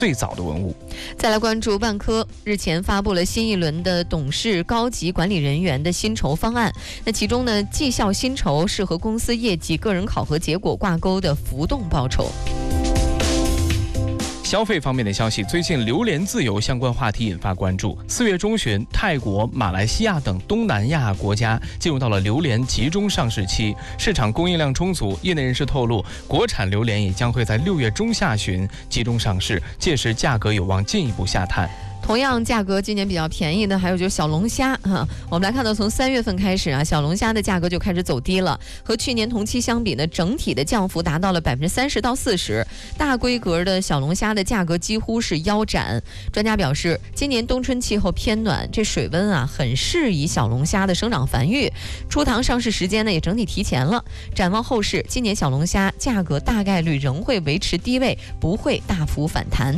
最早的文物。 再来关注万科，日前发布了新一轮的董事高级管理人员的薪酬方案。那其中呢，绩效薪酬是和公司业绩、个人考核结果挂钩的浮动报酬。 消费方面的消息，最近榴莲自由相关话题引发关注。4月中旬，泰国、马来西亚等东南亚国家进入到了榴莲集中上市期，市场供应量充足。业内人士透露，国产榴莲也将会在6月中下旬集中上市，届时价格有望进一步下探。 同样价格今年比较便宜的还有就是小龙虾我们来看到从3月份开始小龙虾的价格就开始走低了，和去年同期相比呢，整体的降幅达到了30%到40%，大规格的小龙虾的价格几乎是腰斩。专家表示，今年冬春气候偏暖，这水温很适宜小龙虾的生长繁育，出塘上市时间呢也整体提前了。展望后市，今年小龙虾价格大概率仍会维持低位，不会大幅反弹。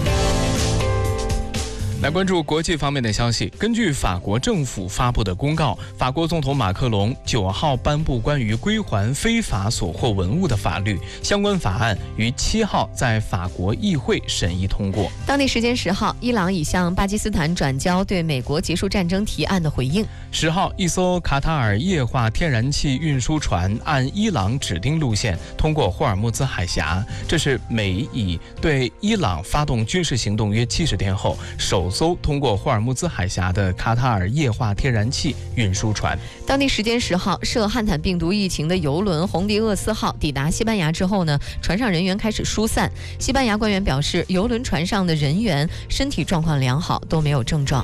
来关注国际方面的消息。根据法国政府发布的公告，法国总统马克龙9号颁布关于归还非法所获文物的法律，相关法案于7号在法国议会审议通过。 当地时间10号，伊朗已向巴基斯坦转交对美国结束战争提案的回应。 10号，一艘卡塔尔液化天然气运输船按伊朗指定路线通过霍尔木兹海峡，这是美以对伊朗发动军事行动约70天后首艘通过霍尔木兹海峡的卡塔尔液化天然气运输船。 当地时间10号，涉汉坦病毒疫情的邮轮红迪厄斯号抵达西班牙之后呢，船上人员开始疏散。西班牙官员表示，邮轮船上的人员身体状况良好，都没有症状。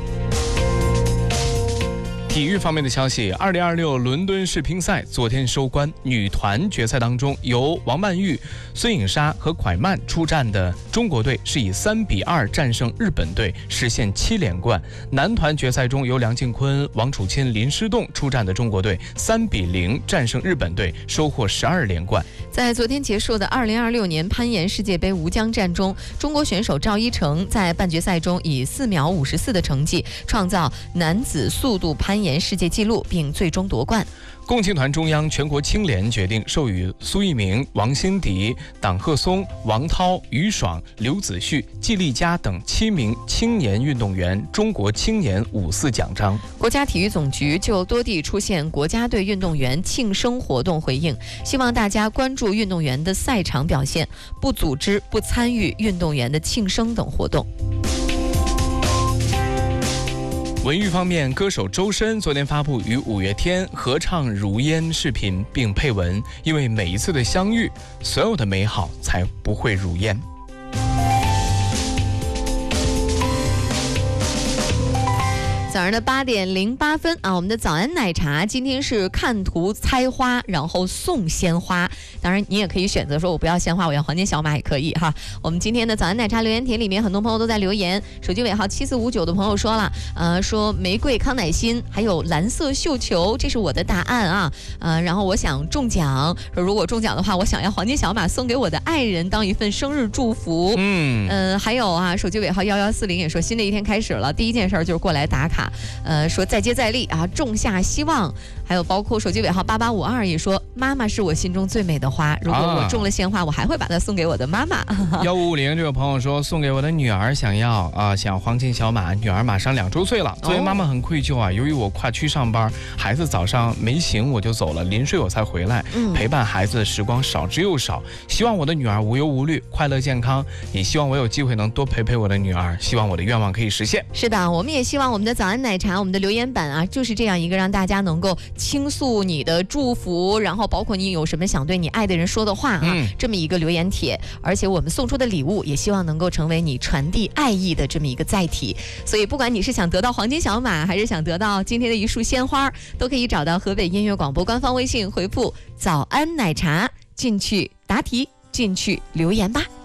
体育方面的消息，2026伦敦世乒赛昨天收官，女团决赛当中，由王曼玉、孙颖莎和蒯曼出战的中国队是以3-2战胜日本队，实现7连冠。男团决赛中，由梁靖昆、王楚钦、林诗栋出战的中国队3-0战胜日本队，收获12连冠。 在昨天结束的2026年攀岩世界杯吴江站中，中国选手赵一成在半决赛中以4秒54的成绩创造男子速度攀岩世界纪录，并最终夺冠。 共青团中央全国青联决定授予苏翊鸣、王欣迪、党鹤松、王涛、于爽、刘子旭、季丽佳等7名青年运动员中国青年5·4奖章。 国家体育总局就多地出现国家队运动员庆生活动回应，希望大家关注运动员的赛场表现，不组织、不参与运动员的庆生等活动。 文娱方面，歌手周深昨天发布与五月天合唱《如烟》视频，并配文：因为每一次的相遇，所有的美好才不会如烟。 早上的8点08分我们的早安奶茶今天是看图猜花，然后送鲜花。当然你也可以选择说我不要鲜花，我要黄金小马也可以哈。我们今天的早安奶茶留言帖里面，很多朋友都在留言。手机尾号7459的朋友说了，说玫瑰、康乃馨还有蓝色绣球，这是我的答案然后我想中奖，说如果中奖的话，我想要黄金小马送给我的爱人当一份生日祝福。还有手机尾号1140也说，新的一天开始了，第一件事就是过来打卡。说再接再厉种下希望。还有包括手机尾号8852也说，妈妈是我心中最美的花，如果我种了鲜花，我还会把它送给我的妈妈。 1550这位朋友说，送给我的女儿，想要黄金小马，女儿马上2周岁了，作为妈妈很愧疚由于我跨区上班，孩子早上没醒我就走了，临睡我才回来，陪伴孩子的时光少之又少，希望我的女儿无忧无虑，快乐健康，也希望我有机会能多陪陪我的女儿，希望我的愿望可以实现。 是的，我们也希望我们的早安奶茶，我们的留言板就是这样一个让大家能够倾诉你的祝福，然后包括你有什么想对你爱的人说的话这么一个留言帖。而且我们送出的礼物也希望能够成为你传递爱意的这么一个载体。所以不管你是想得到黄金小马，还是想得到今天的一束鲜花，都可以找到河北音乐广播官方微信，回复早安奶茶进去答题，进去留言吧。